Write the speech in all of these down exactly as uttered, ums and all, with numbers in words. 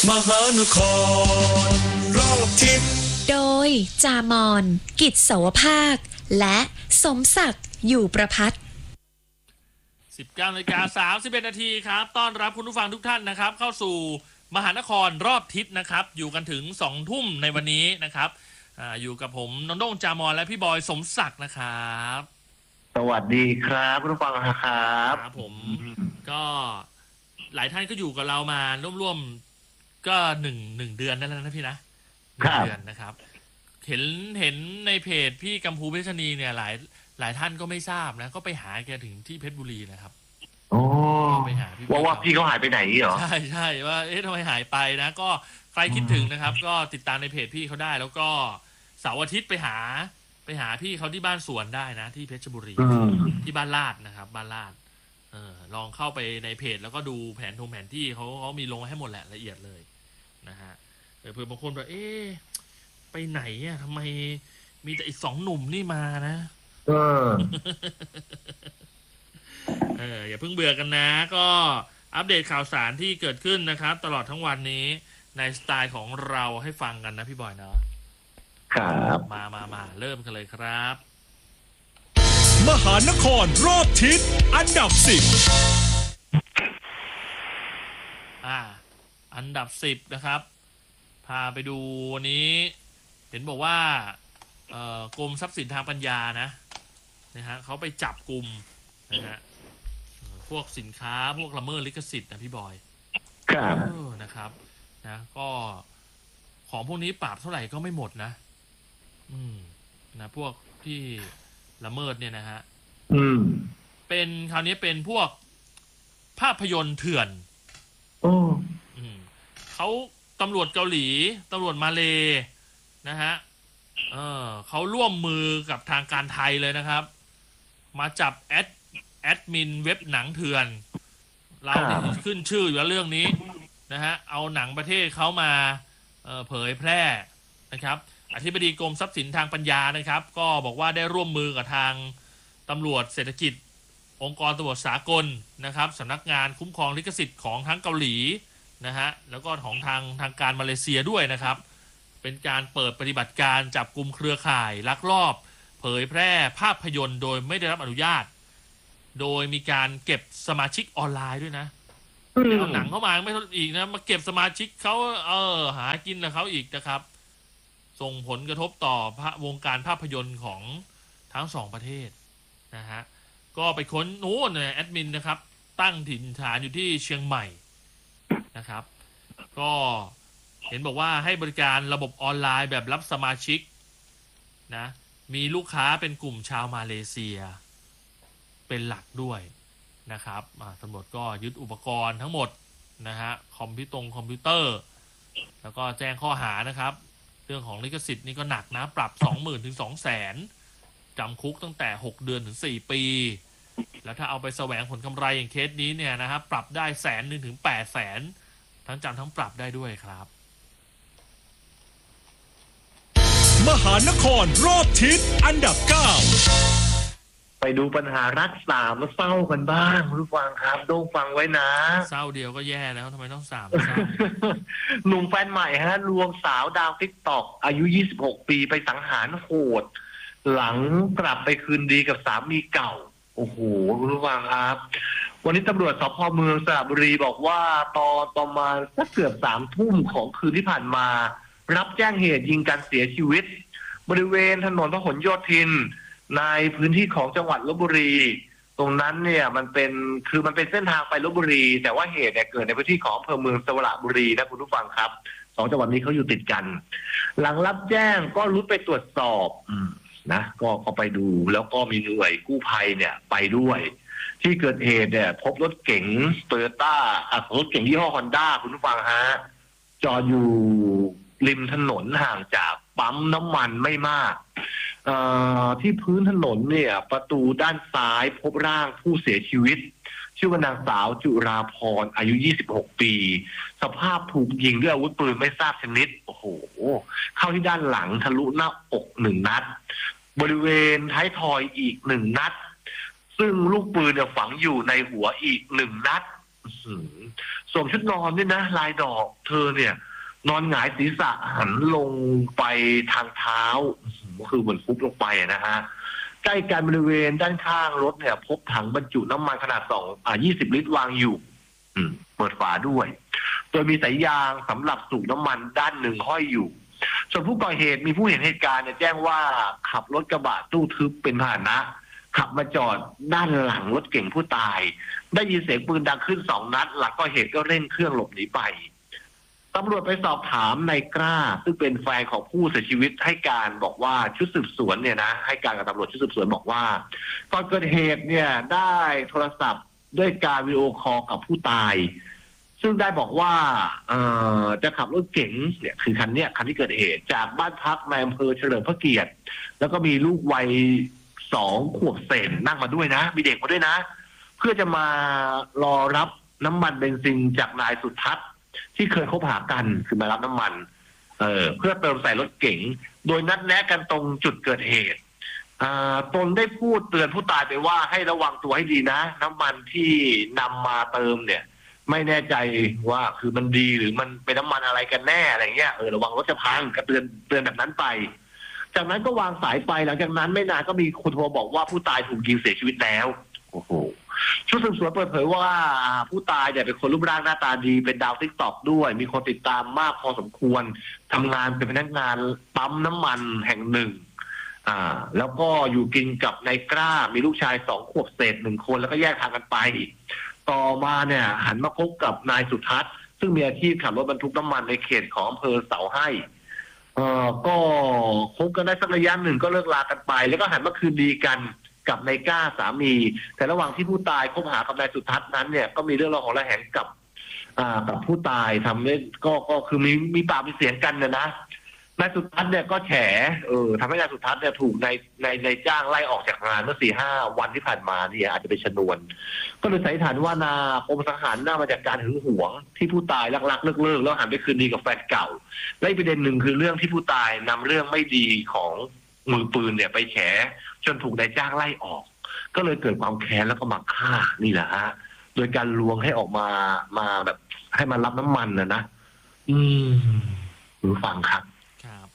มหานครรอบทิศโดยจามอนกิจเสาวภาคและสมศักดิ์อยู่ประภัตสิบเก้านาฬิกาสามสิบเอ็ดนาทีครับต้อนรับคุณผู้ฟังทุกท่านนะครับเข้าสู่มหานครรอบทิศนะครับอยู่กันถึงสองทุ่มในวันนี้นะครับอ่าอยู่กับผมนนท์จามอนและพี่บอยสมศักดิ์นะครับสวัสดีครับคุณผู้ฟังครับครับผมก็หลายท่านก็อยู่กับเรามาร่วมๆก็หนึ่งหนึ่งเดือนนั่นแหละนะพี่นะหนึ่งเดือนนะครับเห็นเห็นในเพจพี่กัมพูเพชรณีเนี่ยหลายหลายท่านก็ไม่ทราบนะก็ไปหาแกถึงที่เพชรบุรีนะครับโอ้ไปหาพี่ว่าว่าพี่เขาหายไปไหนเหรอใช่ใช่ว่าเอ๊ะทำไมหายไปนะก็ใครคิดถึงนะครับก็ติดตามในเพจพี่เขาได้แล้วก็เสาร์อาทิตย์ไปหาไปหาพี่เขาที่บ้านสวนได้นะที่เพชรบุรีที่บ้านลาดนะครับบ้านลาดเออลองเข้าไปในเพจแล้วก็ดูแผนทงแผนที่เขาเขามีลงให้หมดแหละละเอียดเลยนะฮะเผื่อบางคนแบบเอ๊ะไปไหนอ่ะทำไมมีแต่อีกสองหนุ่มนี่มานะเออเอออย่าเพิ่งเบื่อกันนะก็อัปเดตข่าวสารที่เกิดขึ้นนะครับตลอดทั้งวันนี้ในสไตล์ของเราให้ฟังกันนะพี่บอยเนาะครับมามามาเริ่มกันเลยครับมหานครรอบทิศอันดับสิบอ่าอันดับสิบนะครับพาไปดูวันนี้เห็นบอกว่าเอ่อกรมทรัพย์สินทางปัญญานะนะฮะเขาไปจับกลุ่มนะฮะพวกสินค้าพวกละเมิดลิขสิทธิ์นะพี่บอยครับนะครับนะก็ของพวกนี้ปราบเท่าไหร่ก็ไม่หมดนะอืมนะพวกที่ละเมิดเนี่ยนะฮะอืมเป็นคราวนี้เป็นพวกภาพยนตร์เถื่อนโอ้อืมเขาตำรวจเกาหลีตำรวจมาเลนะฮะเออเขาร่วมมือกับทางการไทยเลยนะครับมาจับแอดแอดมินเว็บหนังเถื่อนเราขึ้นชื่ออยู่แล้วเรื่องนี้นะฮะเอาหนังประเทศเขามาเอ่อเผยแพร่นะครับอธิบดีกรมทรัพย์สินทางปัญญานะครับก็บอกว่าได้ร่วมมือกับทางตำรวจเศรษฐกิจองค์กรตำรวจสากลนะครับสำนักงานคุ้มครองลิขสิทธิ์ของทั้งเกาหลีนะฮะแล้วก็ของทางทางการมาเลเซียด้วยนะครับเป็นการเปิดปฏิบัติการจับกุมเครือข่ายลักลอบเผยแพร่ภาพยนตร์โดยไม่ได้รับอนุญาตโดยมีการเก็บสมาชิกออนไลน์ด้วยนะเอาหนังเข้ามาไม่ทนอีกนะมาเก็บสมาชิกเขาเออหากินกับเขาอีกนะครับส่งผลกระทบต่อวงการภาพยนตร์ของทั้งสองประเทศนะฮะก็ไปค้นโน้นแอดมินนะครับตั้งถิ่นฐานอยู่ที่เชียงใหม่นะครับก็เห็นบอกว่าให้บริการระบบออนไลน์แบบรับสมาชิกนะมีลูกค้าเป็นกลุ่มชาวมาเลเซียเป็นหลักด้วยนะครับตำรวจก็ยึดอุปกรณ์ทั้งหมดนะฮะคอมพิวตร์คอมพิวเตอร์แล้วก็แจ้งข้อหานะครับเรื่องของลิขสิทธิ์นี่ก็หนักนะปรับ สองหมื่น ถึง สองแสน จำคุกตั้งแต่หกเดือนถึงสี่ปีแล้วถ้าเอาไปแสวงผลกำไรอย่างเคสนี้เนี่ยนะครับปรับได้แสนหนึ่งถึงแปดแสนทั้งจำทั้งปรับได้ด้วยครับมหานครรอบทิศอันดับเก้าไปดูปัญหารักสามแล้วเศร้ากันบ้างคุณผู้ฟังครับต้องฟังไว้นะเศร้าเดียวก็แย่แล้วทำไมต้องสามเศร้าหนุ่มแฟนใหม่ฮะลวงสาวดาวติ๊กต็อกอายุยี่สิบหกปีไปสังหารโหดหลังกลับไปคืนดีกับสามีเก่าโอ้โหคุณผู้ฟังครับวันนี้ตำรวจสภ.เมืองสระบุรีบอกว่าตอนประมาณสักเกือบสามทุ่มของคืนที่ผ่านมารับแจ้งเหตุยิงกันเสียชีวิตบริเวณถนนพหลโยธินในพื้นที่ของจังหวัดลพบุรีตรงนั้นเนี่ยมันเป็นคือมันเป็นเส้นทางไปลพบุรีแต่ว่าเหตุเนี่ยเกิดในพื้นที่ของอำเภอเมืองสระบุรีนะคุณผู้ฟังครับสองจังหวัดนี้เขาอยู่ติดกันหลังรับแจ้งก็รุดไปตรวจสอบนะก็ก็ไปดูแล้วก็มีหน่วยกู้ภัยเนี่ยไปด้วยที่เกิดเหตุเนี่ยพบรถเก๋งโตโยต้าอ่ะรถเก๋งยี่ห้อฮอนด้าคุณผู้ฟังฮะจอดอยู่ริมถนนห่างจากปั๊มน้ำมันไม่มากที่พื้นถนนเนี่ยประตูด้านซ้ายพบร่างผู้เสียชีวิตชื่อว่านางสาวจุราพรอายุยี่สิบหกปีสภาพถูกยิงด้วยอาวุธปืนไม่ทราบชนิดโอ้โหเข้าที่ด้านหลังทะลุหน้าอกหนึ่งนัดบริเวณท้ายทอยอีกหนึ่งนัดซึ่งลูกปืนเนี่ยฝังอยู่ในหัวอีกหนึ่งนัดสวมชุดนอนด้วยนะลายดอกเธอเนี่ยนอนหงายศีรษะหันลงไปทางเท้าคือเหมือนฟุบลงไปนะฮะใกล้กันบริเวณด้านข้างรถเนี่ยพบถังบรรจุน้ำมันขนาดสองอ่ายี่สิบลิตรวางอยู่เปิดฝาด้วยโดยมีสายยางสำหรับสูบน้ำมันด้านหนึ่งห้อยอยู่ส่วนผู้ก่อเหตุมีผู้เห็นเหตุการณ์เนี่ยแจ้งว่าขับรถกระบะตู้ทึบเป็นพาหนะขับมาจอดด้านหลังรถเก๋งผู้ตายได้ยินเสียงปืนดังขึ้นสองนัดหลังก่อเหตุก็เร่งเครื่องหลบหนีไปตำรวจไปสอบถามนายกล้าซึ่งเป็นแฟนของผู้เสียชีวิตให้การบอกว่าชุดสืบสวนเนี่ยนะให้การกับตำรวจชุดสืบสวนบอกว่าก่อนเกิดเหตุเนี่ยได้โทรศัพท์ด้วยการวิดีโอคอลกับผู้ตายซึ่งได้บอกว่าเอ่อจะขับรถเก๋งเนี่ยคือคันเนี้ยคันที่เกิดเหตุจากบ้านพักในอำเภอเฉลิมพระเกียรติแล้วก็มีลูกวัยสองขวบเศษนั่งมาด้วยนะมีเด็กมาด้วยนะเพื่อจะมารอรับน้ำมันเบนซินจากนายสุทัศน์ที่เคยคบหากันคือมารับน้ำมันเอ่อเพื่อเติมใส่รถเก๋งโดยนัดแนะกันตรงจุดเกิดเหตุอ่าตนได้พูดเตือนผู้ตายไปว่าให้ระวังตัวให้ดีนะน้ำมันที่นำมาเติมเนี่ยไม่แน่ใจว่าคือมันดีหรือมันเป็นน้ำมันอะไรกันแน่อะไรเงี้ยเออระวังรถจะพังก็เตือนเตือนแบบนั้นไปจากนั้นก็วางสายไปหลังจากนั้นไม่นานก็มีคนโทรบอกว่าผู้ตายถูกยิงเสียชีวิตแล้วโอ้โหชุดสืบสวนเปิดเผยว่าผู้ตายเนี่ยเป็นคนรูปร่างหน้าตาดีเป็นดาวติ๊กต็อกด้วยมีคนติดตามมากพอสมควรทำงานเป็นพนักงานปั๊มน้ำมันแห่งหนึ่งอ่าแล้วก็อยู่กินกับนายกล้ามีลูกชายสองขวบเศษหนึ่งคนแล้วก็แยกทางกันไปต่อมาเนี่ยหันมาคบกับนายสุทัศน์ซึ่งมีอาชีพขับรถบรรทุกน้ำมันในเขตของอำเภอเสาให้เอ่อก็คบกันได้สักระยะหนึ่งก็เลิกลากันไปแล้วก็หันมาคืนดีกันกับนายกล้าสามีแต่ระหว่างที่ผู้ตายคบหากับนายสุทัศน์นั้นเนี่ยก็มีเรื่องราวของระแหงกับอ่ากับผู้ตายทำให้ก็ก็คือมีมีปากมีเสียงกันนะนะนายสุทัศน์เนี่ยก็แฉเออทำให้นายสุทัศน์เนี่ยถูกในในในจ้างไล่ออกจากงานเมื่อสี่ห้าวันที่ผ่านมาเนี่ยอาจจะเป็นชนวนก็เลยสันนิษฐานว่านาปมสังหารน่ามาจากการหึงหวงที่ผู้ตายรักๆเลิกๆแล้วหันไปคืนดีกับแฟนเก่าและอีกประเด็นหนึ่งคือเรื่องที่ผู้ตายนำเรื่องไม่ดีของมือปืนเนี่ยไปแฉจนถูกนายจ้างไล่ออกก็เลยเกิดความแค้นแล้วก็มาฆ่านี่แหละฮะโดยการลวงให้ออกมามาแบบให้มารับน้ำมันนะนะอืมหรือฟังครับครับ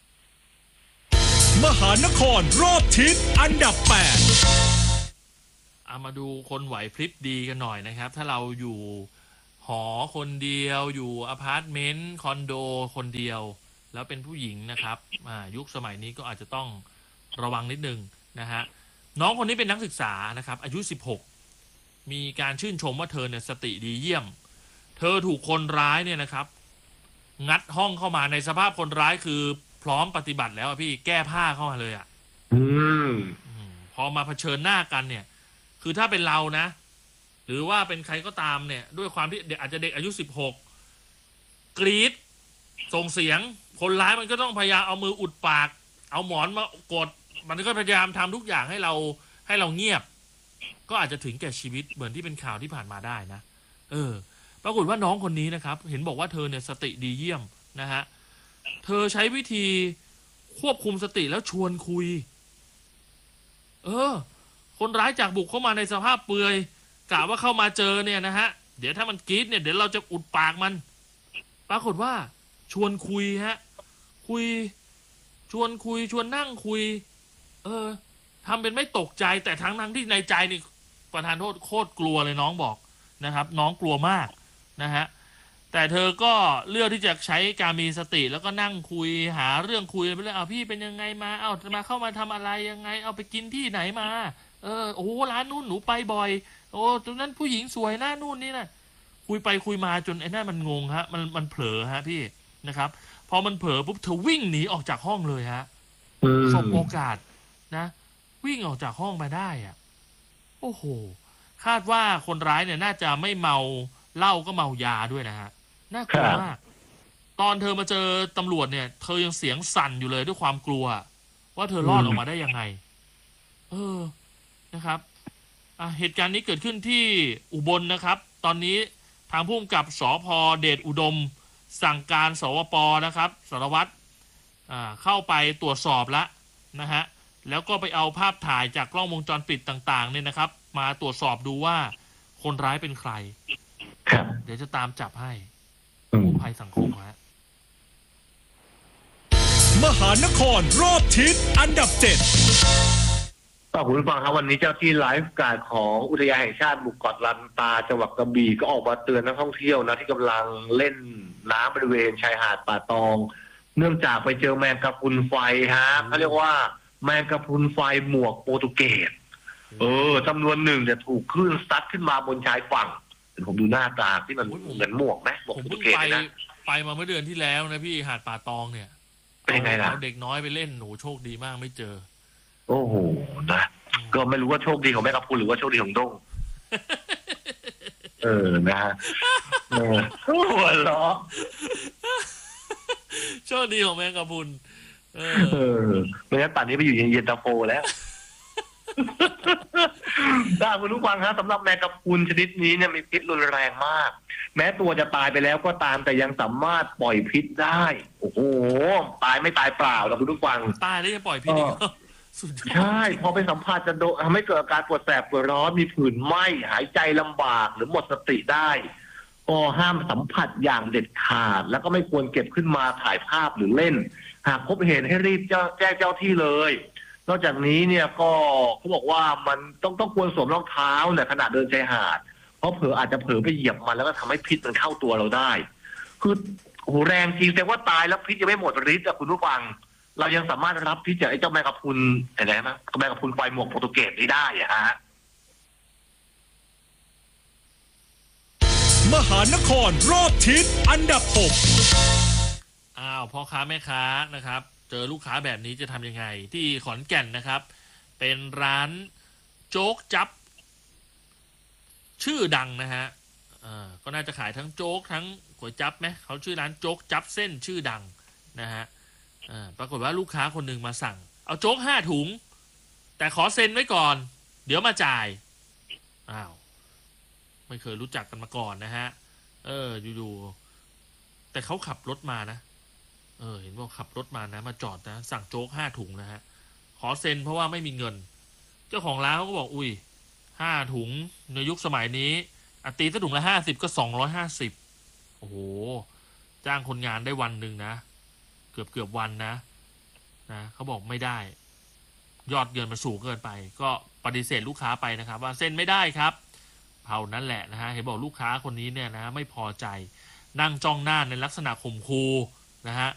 มหานครรอบทิศอันดับแปดเอามาดูคนไหวพริบดีกันหน่อยนะครับถ้าเราอยู่หอคนเดียวอยู่อพาร์ตเมนต์คอนโดคนเดียวแล้วเป็นผู้หญิงนะครับยุคสมัยนี้ก็อาจจะต้องระวังนิดนึงนะฮะน้องคนนี้เป็นนักศึกษานะครับอายุสิบหกมีการชื่นชมว่าเธอเนี่ยสติดีเยี่ยมเธอถูกคนร้ายเนี่ยนะครับงัดห้องเข้ามาในสภาพคนร้ายคือพร้อมปฏิบัติแล้วพี่แก้ผ้าเข้ามาเลยอ่ะอืมพอมาเผชิญหน้ากันเนี่ยคือถ้าเป็นเรานะหรือว่าเป็นใครก็ตามเนี่ยด้วยความที่เด็กอาจจะเด็กอายุสิบหกกรีดส่งเสียงคนร้ายมันก็ต้องพยายามเอามืออุดปากเอาหมอนมากดมันก็พยายามทำทุกอย่างให้เราให้เราเงียบก็อาจจะถึงแก่ชีวิตเหมือนที่เป็นข่าวที่ผ่านมาได้นะเออปรากฏว่าน้องคนนี้นะครับเห็นบอกว่าเธอเนี่ยสติดีเยี่ยมนะฮะเธอใช้วิธีควบคุมสติแล้วชวนคุยเออคนร้ายจากบุกเข้ามาในสภาพเปลือยกะว่าเข้ามาเจอเนี่ยนะฮะเดี๋ยวถ้ามันกรี๊ดเนี่ยเดี๋ยวเราจะอุดปากมันปรากฏว่าชวนคุยฮะคุยชวนคุยชวนนั่งคุยเออทำเป็นไม่ตกใจแต่ทั้งทั้งที่ในใจนี่ประธานโทษโคตรกลัวเลยน้องบอกนะครับน้องกลัวมากนะฮะแต่เธอก็เลือกที่จะใช้การมีสติแล้วก็นั่งคุยหาเรื่องคุยไปเลยเอาพี่เป็นยังไงมาเอามาเข้ามาทำอะไรยังไงเอาไปกินที่ไหนมาเออโอ้ร้านนู่นหนูไปบ่อยโอ้ตรงนั้นผู้หญิงสวยหน้านู่นนี่นะคุยไปคุยมาจนไอ้นั่นมันงงฮะมันมันเผลอฮะพี่นะครับพอมันเผลอปุ๊บเธอวิ่งหนีออกจากห้องเลยฮะสบโอกาสนะวิ่งออกจากห้องมาได้อ่ะโอ้โหคาดว่าคนร้ายเนี่ยน่าจะไม่เมาเหล้าก็เมายาด้วยนะฮะน่ากลัวมากตอนเธอมาเจอตำรวจเนี่ยเธอยังเสียงสั่นอยู่เลยด้วยความกลัวว่าเธอรอดออกมาได้ยังไงเออนะครับอ่ะเหตุการณ์นี้เกิดขึ้นที่อุบลนะครับตอนนี้ทางผู้กำกับสภ.เดชอุดมสั่งการสวป.นะครับสารวัตรอ่าเข้าไปตรวจสอบแล้วนะฮะแล้วก็ไปเอาภาพถ่ายจากกล้องวงจรปิดต่างๆเนี่ยนะครับมาตรวจสอบดูว่าคนร้ายเป็นใครครับเดี๋ยวจะตามจับให้อืมภัยสังคมฮะมหานครรอบทิศอันดับเจ็ดก็คุณผู้ฟังครับวันนี้เจ้าที่ไลฟ์การ์ดของอุทยานแห่งชาติหมู่เกาะลันตาจังหวัดกระบี่ก็ออกมาเตือนนักท่องเที่ยวนะที่กำลังเล่นน้ำบริเวณชายหาดป่าตอง เนื่องจากไปเจอแมงกะพรุนไฟฮะเขาเรียกว่าแมงกะพรุนไฟหมวกโปรตุเกสเออจำนวนหนึ่งจะถูกคลื่นซัดขึ้นมาบนชายฝั่งเดี๋ยวผมดูหน้าตาที่มันเหมือนหมวกไหมหมวกผมโปรตุเพิ่งเกสไปนะไปมาเมื่อเดือนที่แล้วนะพี่หาดป่าตองเนี่ยเป็นไงล่ะเอาเด็กน้อยไปเล่นหนูโชคดีมากไม่เจอโอ้โหนะก็ไม่รู้ว่าโชคดีของแม่กะพรุนหรือว่าโชคดีของด้งเออนะฮะเออหัวเราะโชคดีของแมงกะพรุนเออเออไม่งั้นป่านนี้ไปอยู่เย็นตาโฟแล้ว ได้คุณผู้ฟังฮะสำหรับแมงกะพรุนชนิดนี้เนี่ยมีพิษรุนแรงมาก แม้ตัวจะตายไปแล้วก็ตามแต่ยังสามารถปล่อยพิษได้ โอ้โหตายไม่ตายเปล่านะคุณผู้ฟังตายแล้วยังปล่อยพี่อีกเหรอสุดยอดใช่พอไปสัมผัสจะโดนทำให้เกิดอาการปวดแสบปวดร้อนมีผื่นไหม้หายใจลำบากหรือหมดสติได้ ก็ห้ามสัมผัสอย่างเด็ดขาด แล้วก็ไม่ควรเก็บขึ้นมาถ่ายภาพหรือเล่น หากพบเห็นให้รีบแจ้งเจ้าที่เลย นอกจากนี้เนี่ยก็เขาบอกว่ามันต้องต้องควรสวมรองเท้าเนี่ยขณะเดินชายหาดเพราะเผลออาจจะเผลอไปเหยียบมันแล้วก็ทำให้พิษมันเข้าตัวเราได้ คือโหแรงจริงแต่ว่าตายแล้วพิษยังไม่หมดฤทธิ์อะคุณผู้ฟัง เรายังสามารถรับพิษจากไอ้เจ้าแมงกะพรุนอะไรนะแมงกะพรุนไฟหมวกโปรตุเกสนี้ได้อะฮะมหานครรอบทิศอันดับหกอ้าวพ่อค้าแม่ค้านะครับ เจอลูกค้าแบบนี้จะทำยังไง ที่ขอนแก่นนะครับ เป็นร้านโจ๊กจับ ชื่อดังนะฮะเอ่อก็น่าจะขายทั้งโจ๊กทั้งก๋วยจับไหมเขาชื่อร้านโจ๊กจับเส้นชื่อดังนะฮะเอ่อปรากฏว่าลูกค้าคนหนึ่งมาสั่ง เอาโจ๊กห้าถุง แต่ขอเซ็นไว้ก่อน เดี๋ยวมาจ่ายอ้าวไม่เคยรู้จักกันมาก่อนนะฮะเอออยู่ๆแต่เขาขับรถมานะเออเห็นว่าขับรถมานะมาจอดนะสั่งโจ๊กห้าถุงนะฮะขอเซ็นเพราะว่าไม่มีเงิน เจ้าของร้านเขาก็บอกอุ้ยห้าถุงในยุคสมัยนี้อัตีถ้าถุงละห้าสิบก็สองร้อยห้าสิบโอ้โหจ้างคนงานได้วันหนึ่งนะเกือบเกือบวันนะนะเขาบอกไม่ได้ ยอดเงินมันสูงเกินไป ก็ปฏิเสธลูกค้าไปนะครับ ว่าเซ็นไม่ได้ครับเท่านั้นแหละนะฮะเห็นบอกลูกค้าคนนี้เนี่ยนะไม่พอใจนั่งจ้องหน้าในลักษณะข่มขู่นะฮะ